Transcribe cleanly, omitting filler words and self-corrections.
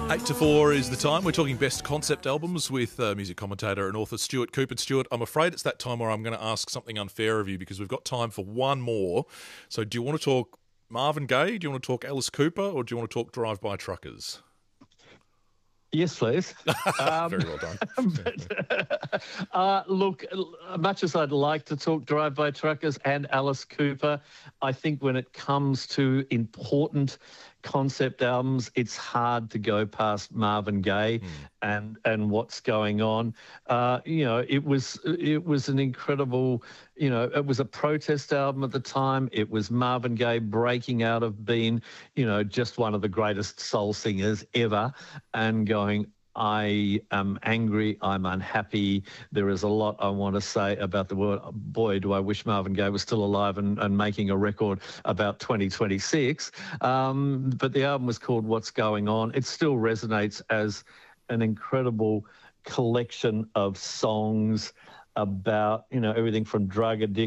8 to 4 is the time. We're talking best concept albums with music commentator and author Stuart Cooper. Stuart, I'm afraid it's that time where I'm going to ask something unfair of you because we've got time for one more. So do you want to talk Marvin Gaye, do you want to talk Alice Cooper, or do you want to talk Drive-By Truckers? Yes, please. Very well done. Look, much as I'd like to talk Drive-By Truckers and Alice Cooper, I think when it comes to important concept albums, it's hard to go past Marvin Gaye and what's going on. It was an incredible, it was a protest album at the time. It was Marvin Gaye breaking out of being, just one of the greatest soul singers ever and going, I am angry, I'm unhappy, there is a lot I want to say about the world. Boy, do I wish Marvin Gaye was still alive and making a record about 2026. But the album was called What's Going On. It still resonates as an incredible collection of songs about, everything from drug addiction